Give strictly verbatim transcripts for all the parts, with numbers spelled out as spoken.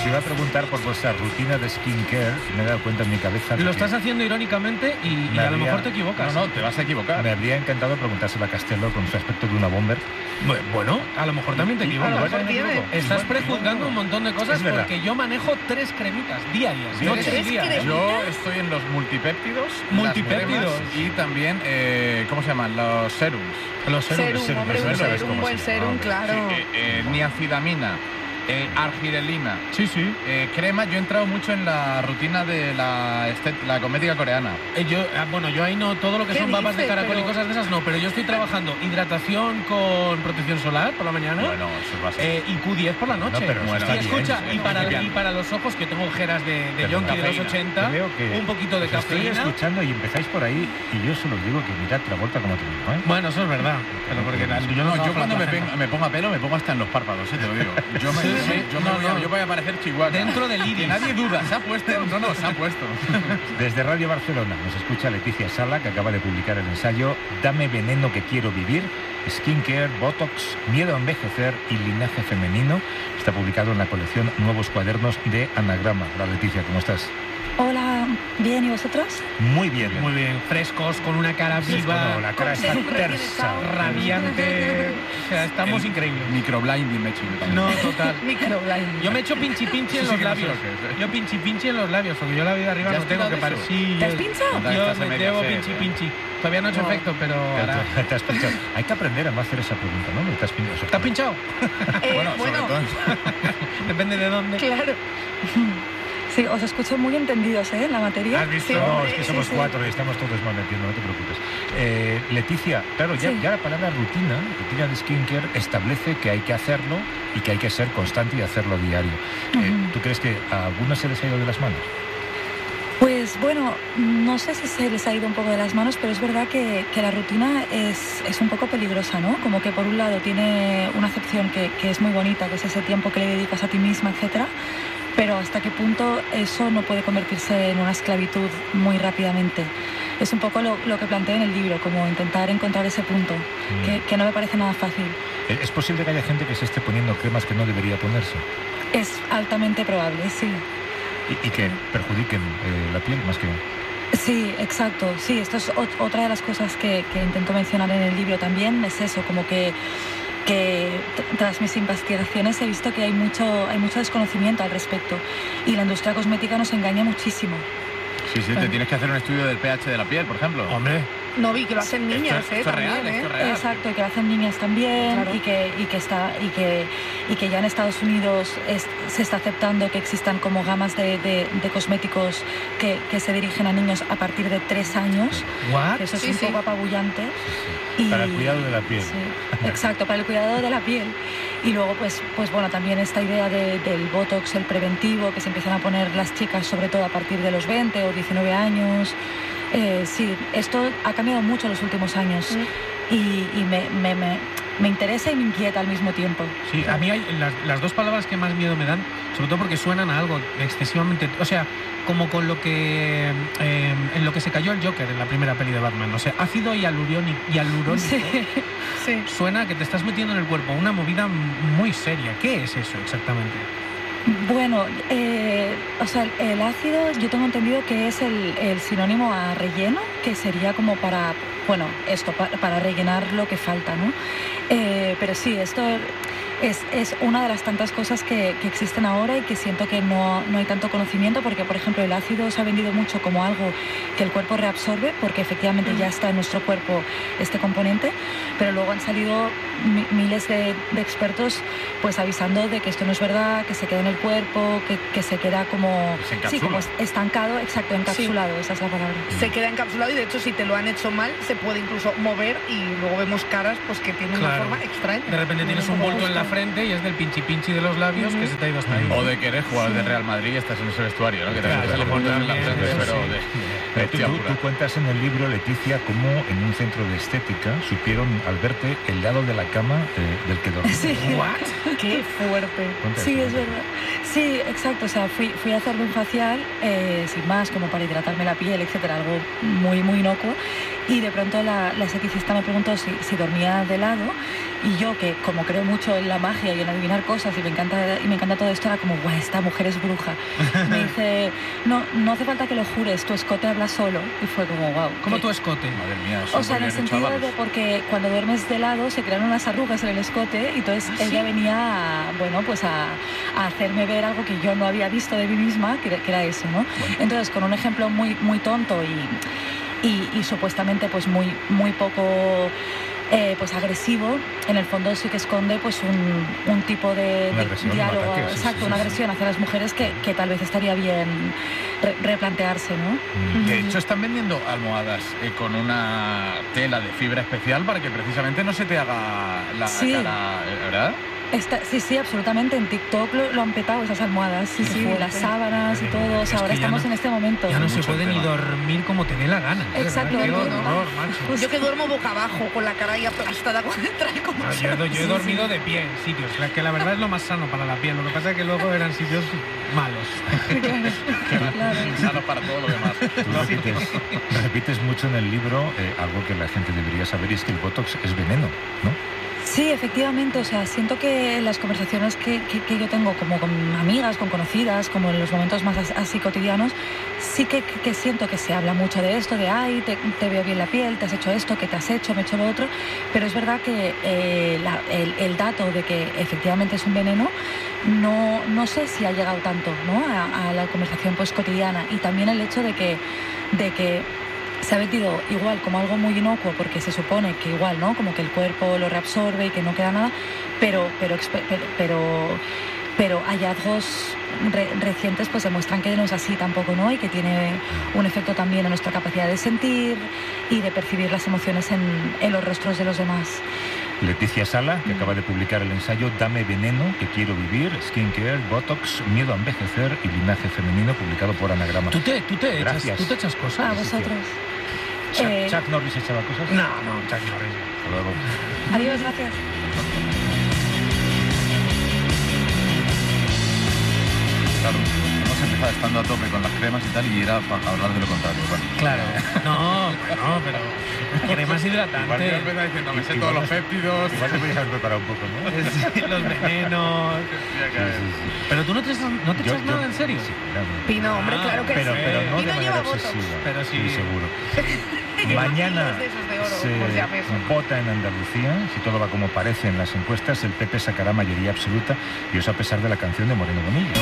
os iba a preguntar por vuestra rutina de skincare, me he dado cuenta en mi cabeza. Lo estás haciendo irónicamente y, y a habría... lo mejor te equivocas. No, no, te vas a equivocar. Me habría encantado preguntárselo a Castello con su aspecto de una bomber. Bueno, a lo mejor también te equivocas. A lo mejor tiene. Estás prejuzgando un montón de cosas porque yo manejo tres cremitas diarias. ¿Tres cremitas? Yo estoy en los multipéptidos. Multipéptidos. Y también, eh, ¿cómo se llaman? Los serums. Los serums. Serum, serum, hombre, eso un no sabes serum, cómo un buen se llama, serum, hombre. claro. Sí, eh, eh, niacidamina, eh, argirelina, Sí, sí. eh, crema. Yo he entrado mucho en la rutina de la, estet la cosmética coreana. Eh, yo, ah, bueno, yo ahí no, todo lo que ¿Qué son babas de dices? caracol y Pero- cosas de esas no, pero yo estoy trabajando hidratación con protección solar por la mañana. Bueno, eso es básico. Eh, y Q diez por la noche. No, pero eso Bueno, está y bien. escucha, y sí, para, sí. y para los ojos, que tengo ojeras de, de Pero yonki de los cafeína. ochenta, Creo que un poquito de os estoy cafeína. escuchando y empezáis por ahí y yo solo os digo que mirad Travolta como te digo, ¿eh? Bueno, eso es verdad. Pero porque la- yo No, no yo trabajo cuando la me, placenta. pen- me pongo a pelo me pongo hasta en los párpados, eh, te lo digo. Yo, me, Sí, yo, sí. me- yo, me No, voy a, no. yo voy a parecer Chihuahua. Dentro del Que iris. nadie duda, se ha puesto. No, no, se ha puesto. Desde Radio Barcelona nos escucha Leticia Sala, que acaba de publicar el ensayo Dame veneno que quiero vivir, skincare, botox, miedo a envejecer y linaje femenino. Está publicado en la colección Nuevos Cuadernos de Anagrama. Hola Leticia, ¿cómo estás? Hola, bien, ¿y vosotros? Muy bien. Muy bien, frescos, con una cara viva, Bueno, la cara está Con serum recién tersa. echado. radiante. O sea, estamos El increíbles. Microblinding me he hecho yo también. No, total. Microblinding. Yo me echo pinchi pinchi en Eso sí los que no sé labios. lo que es, ¿eh? Yo pinchi pinchi en los labios, porque yo la vida arriba ¿Ya no has tengo que tirado de parecer. eso? Sí, ¿Te has yo- pinchado? Anda, Yo estás en me media llevo sed, pinchi ¿eh? pinchi. Todavía no ha hecho No. efecto, pero ahora. Te- te has pinchado. Hay que aprender a no hacer esa pregunta, ¿no? ¿Te has pinchado? ¿Te has pinchado? Eh, Bueno, bueno, sobre todo. Depende de dónde. claro. Sí, os escucho muy entendidos, ¿eh? En la materia. ¿Has visto? Sí, No, hombre, es que sí, somos sí. cuatro y estamos todos mal metiendo, no te preocupes. Eh, Leticia, claro, ya, Sí. ya la palabra rutina, rutina de skincare, establece que hay que hacerlo y que hay que ser constante y hacerlo diario. Eh, Ujú. ¿Tú crees que a algunos se les ha ido de las manos? Pues bueno, no sé si se les ha ido un poco de las manos, pero es verdad que, que la rutina es, es un poco peligrosa, ¿no? Como que por un lado tiene una acepción que, que es muy bonita, que es ese tiempo que le dedicas a ti misma, etcétera, pero hasta qué punto eso no puede convertirse en una esclavitud muy rápidamente. Es un poco lo, lo que planteé en el libro, como intentar encontrar ese punto, Mm. que, que no me parece nada fácil. Eh, ¿Es posible que haya gente que se esté poniendo cremas que no debería ponerse Es altamente probable, sí. y, y que perjudiquen eh, la piel más que... Sí, exacto. Sí, esto es ot- otra de las cosas que, que intento mencionar en el libro también, es eso, como que, que t- tras mis investigaciones he visto que hay mucho, hay mucho desconocimiento al respecto y la industria cosmética nos engaña muchísimo. Sí, sí, te tienes que hacer un estudio del pH de la piel, por ejemplo. Hombre, No vi que lo hacen niñas, Esto- ¿eh? esto es También, real, ¿eh? esto es real. Exacto, y que lo hacen niñas también, Claro. y que y que está y que y que ya en Estados Unidos es- se está aceptando que existan como gamas de, de- de cosméticos que, que se dirigen a niños a partir de tres años. ¿what? Que eso es Sí, un sí. poco apabullante. Y- Para el cuidado de la piel. Sí, exacto, para el cuidado de la piel. Y luego, pues, pues bueno, también esta idea de- del botox, el preventivo, que se empiezan a poner las chicas, sobre todo a partir de los veinte o diecinueve años. Eh, sí, esto ha cambiado mucho en los últimos años Mm. y, y me, me, me, me interesa y me inquieta al mismo tiempo. Sí, a mí hay las, las dos palabras que más miedo me dan, sobre todo porque suenan a algo excesivamente, o sea, como con lo que eh, en lo que se cayó el Joker en la primera peli de Batman, o sea, ácido hialurónico, hialurónico Sí. Sí. suena a que te estás metiendo en el cuerpo una movida muy seria. ¿Qué es eso exactamente? Bueno, eh, o sea, el, el ácido yo tengo entendido que es el, el sinónimo a relleno, que sería como para, bueno, esto, pa- para rellenar lo que falta, ¿no? Eh, pero sí, esto es, es una de las tantas cosas que, que existen ahora y que siento que no, no hay tanto conocimiento porque, por ejemplo, el ácido se ha vendido mucho como algo que el cuerpo reabsorbe porque efectivamente ya está en nuestro cuerpo este componente, pero luego han salido mi- miles de, de expertos pues avisando de que esto no es verdad, que se queda en el cuerpo, que, que se queda como, Se encapsula. sí, como estancado, exacto, encapsulado, esa es la palabra. Se queda encapsulado y de hecho si te lo han hecho mal se puede incluso mover y luego vemos caras pues que tienen una Claro. forma extraña. De repente tienes un No me bulto en la gusta. frente y es del pinchi pinchi de los labios que se te ha ido hasta ahí. O de que eres jugador del Real Madrid y estás en ese vestuario, ¿no? Que te Claro, metes los claro, puntos en la también, frente, pero sí. de, Eh, tú, bestia tú- pura. tú cuentas en el libro, Leticia, cómo en un centro de estética supieron al verte el lado de la cama eh, del que dormías. Sí. ¿What? Qué fuerte. Cuenta Sí, eso, es cuenta. verdad. Sí, exacto. O sea, fui, fui a hacerme un facial, eh, sin más, como para hidratarme la piel, etcétera, algo muy, muy inocuo. Y de pronto la, la esteticista me preguntó si, si dormía de lado. Y yo, que como creo mucho en la magia y en adivinar cosas y me encanta, y me encanta todo esto, era como, guau, esta mujer es bruja. Me dice, no, no hace falta que lo jures, tu escote habla solo. Y fue como, wow. ¿Cómo ¿qué? tu escote? Madre mía, O sea, en el sentido de porque cuando duermes de lado se crean unas arrugas en el escote y entonces ¿Ah, ella sí? venía a, bueno, pues a, a hacerme ver algo que yo no había visto de mí misma, que, era- que era eso, ¿no? Bueno. Entonces, con un ejemplo muy, muy tonto y, y, y supuestamente pues muy, muy poco... Eh, pues agresivo, en el fondo sí que esconde pues un, un tipo de, Una de agresión, un diálogo, ataque, sí, exacto, sí, sí, una sí. agresión hacia las mujeres que, que tal vez estaría bien re- replantearse, ¿no? Mm. De hecho, están vendiendo almohadas eh, con una tela de fibra especial para que precisamente no se te haga la Sí. cara, eh, ¿verdad? Está, sí, sí, absolutamente. En TikTok lo, lo han petado esas almohadas, sí, sí, Sí, las sí. sábanas y Es todo. O sea, que ahora ya estamos no- en este momento. Ya no se mucho puede ni tema. dormir como te dé la gana. de Exacto, verdad. Qué no, no, no. horror, macho. Yo que duermo boca abajo, con la cara ahí aplastada con el traje. como No, yo, he- yo he Sí, dormido sí. de pie en sitios, la- que la verdad es lo más sano para la piel. Lo que pasa es que luego eran sitios malos. Claro. Insano para todo lo demás. Tú repites, repites mucho en el libro eh, algo que la gente debería saber y es que el Botox es veneno, ¿no? Sí, efectivamente, o sea, siento que las conversaciones que, que, que yo tengo como con amigas, con conocidas, como en los momentos más as- así cotidianos, sí que, que, que siento que se habla mucho de esto, de ay, te, te veo bien la piel, te has hecho esto, que te has hecho, me he hecho lo otro, pero es verdad que eh, la- el, el dato de que efectivamente es un veneno, no, no sé si ha llegado tanto, ¿no? a, a la conversación pues cotidiana, y también el hecho de que, de que se ha vendido igual como algo muy inocuo porque se supone que igual, ¿no? Como que el cuerpo lo reabsorbe y que no queda nada, pero, pero, expe- pero, pero, pero hallazgos re- recientes pues demuestran que no es así tampoco, ¿no? Y que tiene un efecto también en nuestra capacidad de sentir y de percibir las emociones en, en los rostros de los demás. Leticia Sala, que acaba de publicar el ensayo Dame veneno, que quiero vivir, skincare, botox, miedo a envejecer y linaje femenino, publicado por Anagrama. ¿Tú te, tú te, echas, Gracias. ¿tú te echas A cosas? vosotros. Chuck, Eh, Chuck Norris echaba cosas. No, no, Chuck Norris. Hasta luego. Adiós, gracias. Claro, hemos empezado estando a tope con las cremas y tal y era para hablar de lo contrario. Vale. Claro. No, no, pero cremas hidratantes, empezado diciendo, me sé Igual todos los nos- péptidos. Igual te podías haber preparado un poco, ¿no? sí, los venenos. Sí, sí, sí. Pero tú no te, echas- no te Yo- echas yo- nada, ¿en serio? Sí, claro. Pino, hombre, Ah, claro que Pero, sí. pero no de Pino manera lleva botox. obsesiva. Pero sí. seguro. Lleva Mañana kilos de esos de oro, se pues ya ves. vota en Andalucía. Si todo va como parece en las encuestas, el P P sacará mayoría absoluta, y eso a pesar de la canción de Moreno Bonilla.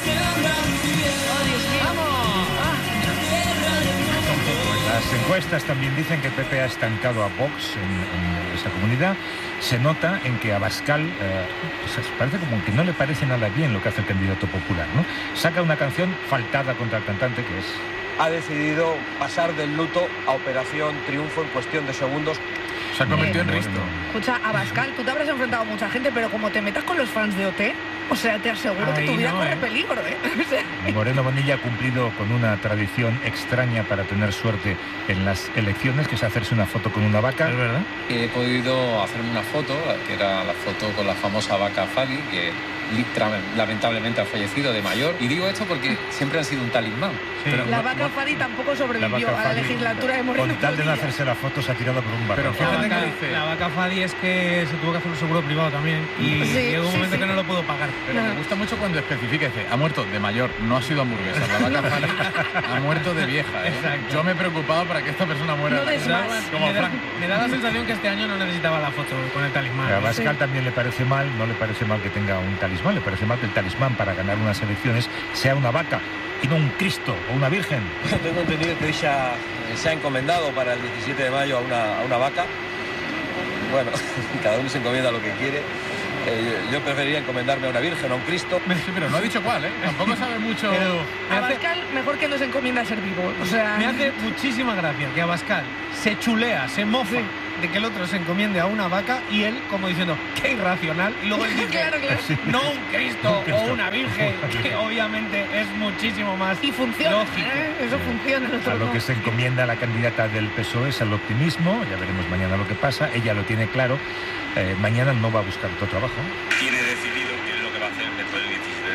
Las encuestas también dicen que el P P ha estancado a Vox en, en esa comunidad. Se nota en que Abascal eh, pues parece como que no le parece nada bien lo que hace el candidato popular, ¿no? Saca una canción faltada contra el cantante que es... ha decidido pasar del luto a Operación Triunfo en cuestión de segundos. Se ha convertido en Risto. Escucha, Abascal, tú te habrás enfrentado a mucha gente, pero como te metas con los fans de O T, o sea, te aseguro que Ahí tu vida no, corre ¿eh? peligro, ¿eh? O sea, Moreno Bonilla ha cumplido con una tradición extraña para tener suerte en las elecciones, que es hacerse una foto con una vaca. ¿Es verdad? He podido hacerme una foto, que era la foto con la famosa vaca Fadi, que litra- lamentablemente ha fallecido de mayor. Y digo esto porque siempre han sido un talismán. Sí. Pero- la no- vaca no- Fadi tampoco La sobrevivió vaca a la Fadi, legislatura de Moreno con tal de no Bonilla. hacerse la foto, se ha tirado por un Pero barranco. La fíjate vaca, que dice- la vaca Fadi es que se tuvo que hacer un seguro privado también y Sí, llegó un sí, momento sí. que no lo pudo pagar. Pero me gusta mucho cuando especifica, dice, ha muerto de mayor, no ha sido hamburguesa. La vaca Fali ha muerto de vieja. ¿eh? Exacto. Yo me he preocupado para que esta persona muera. No des Me da, más. Como me da- Frank. me da la sensación que este año no necesitaba la foto con el talismán. A Abascal también le parece mal, no le parece mal que tenga un talismán, le parece mal que el talismán para ganar unas elecciones sea una vaca y no un Cristo o una Virgen. Tengo entendido que hoy se ha, se ha encomendado para el diecisiete de mayo a una, a una vaca. Bueno, cada uno se encomienda lo que quiere. Eh, yo, yo preferiría encomendarme a una virgen o a un Cristo. Sí, pero no ha dicho cuál, ¿eh? Tampoco sabe mucho. Pero me hace, Abascal, mejor que no se encomienda a ser vivo. O sea, me hace muchísima gracia que Abascal se chulea, se mofa de que el otro se encomiende a una vaca y él como diciendo, qué irracional. Y luego él dice, claro, claro. no un Cristo, Un Cristo. o una Virgen, que obviamente es muchísimo más Y funciona, lógico. ¿eh? Eso funciona. el otro A lo no. que se encomienda la candidata del P S O E es al optimismo, ya veremos mañana lo que pasa, ella lo tiene claro, eh, mañana no va a buscar otro trabajo. Tiene decidido qué es lo que va a hacer después del diecisiete de mayo,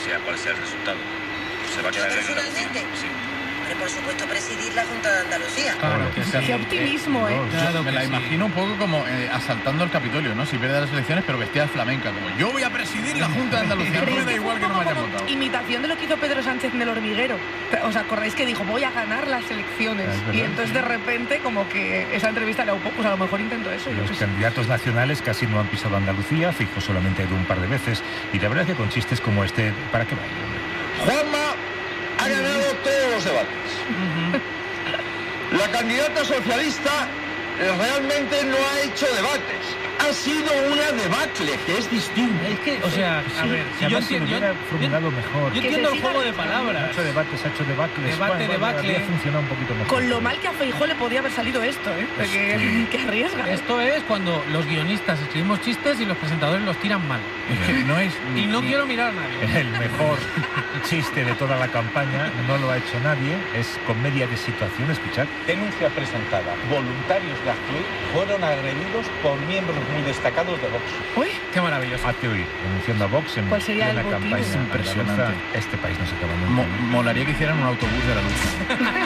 sea cual sea el resultado. Se va a quedar en Andalucía. Sí. Hombre, por supuesto, presidir la Junta de Andalucía. Claro, que sí. Qué optimismo, ¿eh? Claro me que la sí. imagino un poco como eh, asaltando el Capitolio, ¿no? Si pierde las elecciones, pero vestida de flamenca, como yo voy a presidir la Junta de Andalucía. No Pero me es da que fue igual un que no me poco hayan como votado. imitación de lo que hizo Pedro Sánchez en El Hormiguero. ¿Os acordáis que dijo, voy a ganar las elecciones? Es verdad, Y entonces de repente, como que esa entrevista era un poco, pues a lo mejor intento eso. yo Los qué sé. candidatos nacionales casi no han pisado Andalucía, Feijóo solamente ha ido un par de veces, y la verdad es que con chistes como este, ¿para qué va? Juanma ha ganado todos los debates. La candidata socialista eh, realmente no ha hecho debates. Ha sido una debacle, que es distinto. Es que, o sea, a ver, Si si yo además se lo entiendo, yo, hubiera formulado mejor. yo Que entiendo se el siga juego de arrastrando. Ha palabras. hecho debates, ha hecho debacles. Debate, debacle. Habría funcionado un poquito mejor. Con lo mal que a Feijóo le podía haber salido esto, ¿eh? De que, Sí. que arriesga. Esto es cuando los guionistas escribimos chistes y los presentadores los tiran mal. Es que no es Y no quiero mirar a nadie. El mejor chiste de toda la campaña, no lo ha hecho nadie, es comedia de situación, escuchad. Denuncia presentada. Voluntarios de Actúe fueron agredidos por miembros muy destacados de Vox. Uy, Qué maravilloso. Hazte oír, denunciando a Vox en ¿Cuál sería plena el motivo? campaña Es impresionante. andaluza. Este país no se acaba nunca. Mo- molaría que hicieran un autobús de la lucha.